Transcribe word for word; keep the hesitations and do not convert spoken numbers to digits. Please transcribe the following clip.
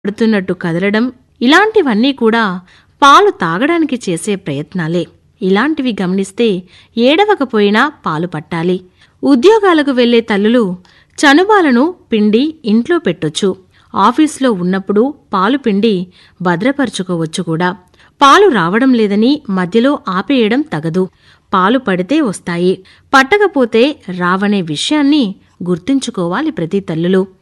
పడుతున్నట్టు కదలడం, ఇలాంటివన్నీ కూడా పాలు తాగడానికి చేసే ప్రయత్నాలే. ఇలాంటివి గమనిస్తే ఏడవకపోయినా పాలు పట్టాలి. ఉద్యోగాలకు వెళ్లే తల్లులు చనుబాలను పిండి ఇంట్లో పెట్టొచ్చు. ఆఫీసులో ఉన్నప్పుడు పాలు పిండి భద్రపరుచుకోవచ్చు కూడా. పాలు రావడం లేదని మధ్యలో ఆపేయడం తగదు. పాలు పడితే వస్తాయి, పట్టకపోతే రావనే విషయాన్ని గుర్తుంచుకోవాలి ప్రతి తల్లులు.